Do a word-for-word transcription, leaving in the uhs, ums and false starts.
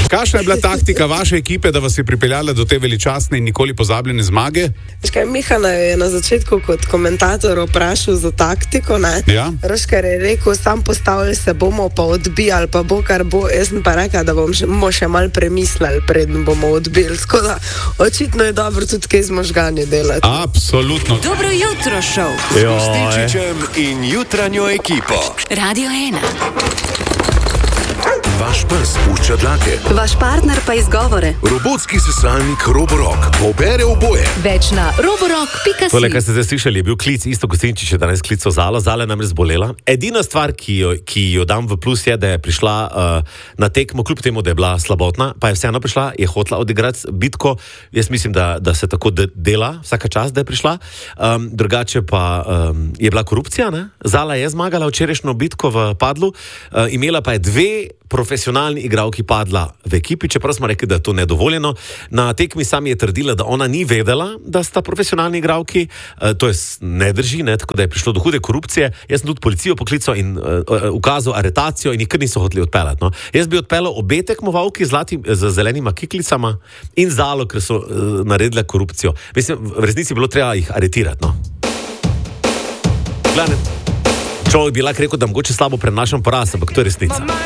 Kakšna je bila taktika vaše ekipe, da vas je pripeljala do te veličastne in nikoli pozabljene zmage? Škaj, Mihana je na začetku kot komentator vprašal za taktiko, ne? Ja. Roškar je rekel, sam postavili se bomo pa odbijali, pa bo kar bo. Jaz sem pa rekla, da bom še, bomo še mal premislili, preden bomo odbili. Tako da očitno je dobro tudi kaj z možganje delati. Absolutno. Dobro jutro, šov. S Stičičem in jutranjo ekipo. Radio ena. Vaš pes pušča dlake. Vaš partner pa izgovore. Robotski sesalnik Roborock pobere oboje. Več na roborock pika si. Tole, kar ste zdaj slišali, je bil klic, isto Kosinčič je danes klical Zalo. Zala je namreč zbolela. Edina stvar, ki jo, ki jo dam v plus, je, da je prišla uh, na tekmo, kljub temu, da je bila slabotna, pa je vseeno prišla, je hotela odigrati bitko. Jaz mislim, da, da se tako de- dela vsaka čas, da je prišla. Um, drugače pa um, je bila korupcija, ne? Zala je zmagala včerajšnjo bitko v padlu, uh, imela pa je dve profesionalni igralki padla v ekipi, čeprav smo rekli, da je to nedovoljeno. Na tekmi sami je trdila, da ona ni vedela, da sta profesionalni igralki, e, to je ne drži, ne, tako da je prišlo do hude korupcije. Jaz sem tudi policijo poklical in e, ukazal aretacijo in nikar niso hoteli odpeljati. No. Jaz bi odpeljal obe tekmovalki z, zlatim, z zelenima kiklicama in Zalo, ker so e, naredile korupcijo. Mislim, v resnici bilo treba jih aretirati. No. Glavne, človek bi lahko rekel, da mogoče slabo prenašam poraz, ampak to je resnica.